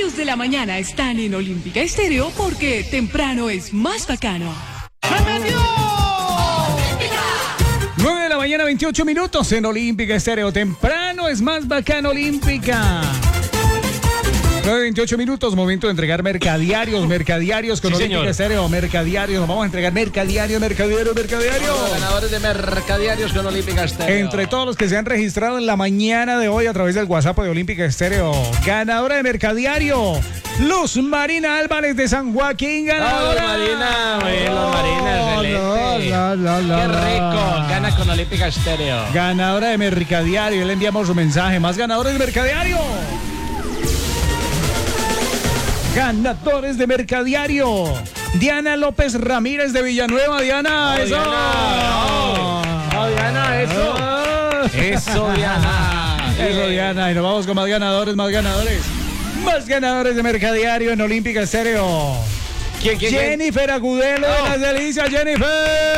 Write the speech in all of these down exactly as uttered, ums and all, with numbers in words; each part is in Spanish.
Genios de la Mañana están en Olímpica Estéreo porque temprano es más bacano. nueve de la mañana, veintiocho minutos en Olímpica Estéreo. Temprano es más bacano Olímpica. nueve veintiocho minutos, momento de entregar mercadiarios, mercadiarios con Sí, Olímpica señor. Estéreo, mercadiarios. Nos vamos a entregar mercadiarios, mercadiarios, mercadiarios. Los ganadores de Mercadiarios con Olímpica Estéreo. Entre todos los que se han registrado en la mañana de hoy a través del WhatsApp de Olímpica Estéreo. Ganadora de Mercadiario, Luz Marina Álvarez de San Joaquín. Ganadora. Luz Marina, muy bien, Luz Marina, excelente. La, la, la, Qué la. rico, gana con Olímpica Estéreo. Ganadora de Mercadiario, le enviamos su mensaje. Más ganadores de Mercadiario. Ganadores de Mercadiario. Diana López Ramírez de Villanueva. Diana, Oh, eso. Diana. Oh, Diana, eso. Ah. Eso, Diana. Eso, Diana. Y nos vamos con más ganadores, más ganadores. Más ganadores de Mercadiario en Olímpica Estéreo. ¿Quién, quién, quién? Jennifer Agudelo de Oh. las Delicias. Jennifer.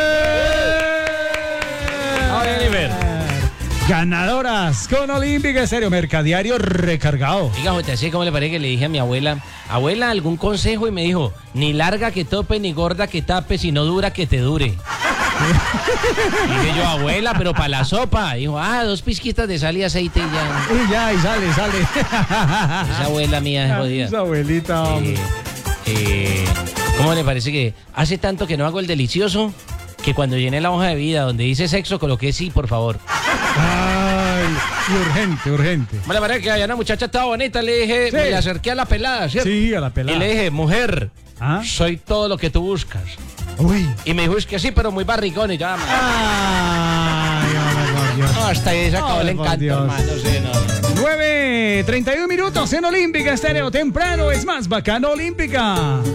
Oh, Jennifer. Ganadoras con Olímpica Estéreo. Mercadiario recargado. Oiga, J C, ¿cómo le parece que le dije a mi abuela? Abuela, ¿algún consejo? Y me dijo, ni larga que tope, ni gorda que tape, sino dura que te dure. Dije yo, abuela, pero para la sopa. Dijo, ah, dos pizquitas de sal y aceite y ya. Y ya, y sale, sale. Esa abuela mía es jodida. Esa abuelita. hombre. Eh, eh, ¿Cómo le parece que hace tanto que no hago el delicioso que cuando llené la hoja de vida donde dice sexo coloqué sí, por favor? Ay, y urgente, urgente. ¿Cómo le parece que allá una muchacha estaba bonita? Le dije, Sí. me le acerqué a la pelada, ¿cierto? Sí, a la Y pelada. le dije, mujer, ¿Ah? soy todo lo que tú buscas. Uy. Y me dijo, es que sí, pero muy barrigón y ya. man. Ay, hombre, por Dios. No, hasta ahí se acabó el Ay, por encanto, Dios. hermano. Sí, no. nueve treinta y uno minutos en Olímpica Estéreo. Temprano es más bacano Olímpica.